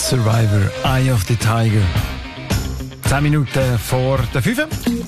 Survivor, Eye of the Tiger. 10 Minuten vor der 5.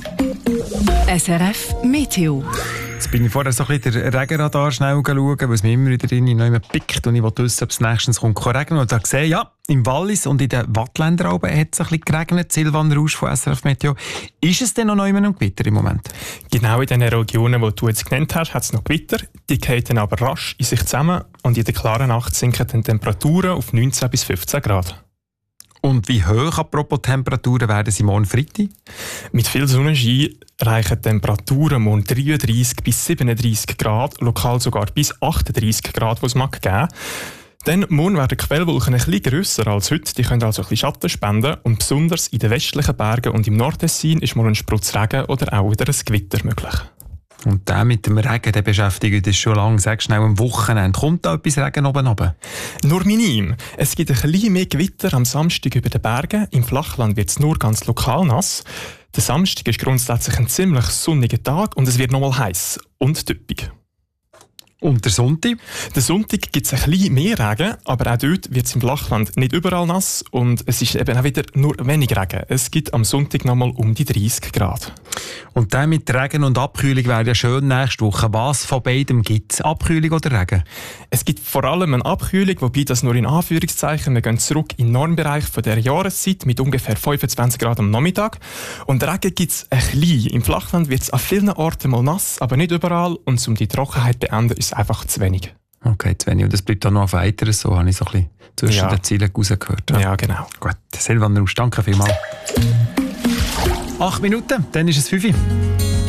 SRF Meteo. Jetzt bin ich vorher so ein bisschen den Regenradar schnell schauen, weil es mir immer wieder noch pickt und ich will wissen, ob es nächstens kommt regnen. Und da sehe ich, ja, im Wallis und in den Wattländer hat es ein bisschen geregnet. Silvan Rausch von SRF Meteo. Ist es denn noch ein Gewitter im Moment? Genau in den Regionen, die du jetzt genannt hast, hat es noch Gewitter. Die fallen dann aber rasch in sich zusammen und in der klaren Nacht sinken die Temperaturen auf 19 bis 15 Grad. Und wie hoch, apropos Temperaturen, werden sie morgen Freitag? Mit viel Sonnenschein reichen Temperaturen morgen 33 bis 37 Grad, lokal sogar bis 38 Grad, was es mag geben. Dann morgen werden die Quellwolken ein bisschen grösser als heute, die können also ein bisschen Schatten spenden und besonders in den westlichen Bergen und im Nordtessin ist morgen ein Sprutz Regen oder auch wieder ein Gewitter möglich. Und der mit dem Regen, der beschäftigt uns schon lange. Sag schnell, am Wochenende. Kommt da etwas Regen oben runter? Nur minim. Es gibt ein bisschen mehr Gewitter am Samstag über den Bergen. Im Flachland wird es nur ganz lokal nass. Der Samstag ist grundsätzlich ein ziemlich sonniger Tag und es wird nochmal heiß und typisch. Und der Sonntag? Der Sonntag gibt es ein bisschen mehr Regen, aber auch dort wird es im Flachland nicht überall nass und es ist eben auch wieder nur wenig Regen. Es gibt am Sonntag nochmal um die 30 Grad. Und dann mit Regen und Abkühlung wäre ja schön nächste Woche. Was von beidem gibt es? Abkühlung oder Regen? Es gibt vor allem eine Abkühlung, wobei das nur in Anführungszeichen. Wir gehen zurück in den Normbereich von der Jahreszeit mit ungefähr 25 Grad am Nachmittag. Und Regen gibt es ein bisschen. Im Flachland wird es an vielen Orten mal nass, aber nicht überall. Und um die Trockenheit zu beenden, ist es einfach zu wenig. Okay, zu wenig. Und das bleibt dann noch auf weiteres, so habe ich so ein bisschen zwischen den Zielen rausgehört. Ja, genau. Gut, Silvan Rausch, danke vielmals. 8 Minuten, dann ist es 5 Uhr.